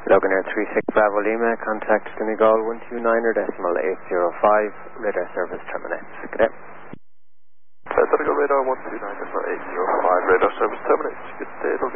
Loganair 36 Bravo Lima, contact Donegal 129.805, radar service terminates. Good day. Donegal radar 129.805, radar service terminates. Good day.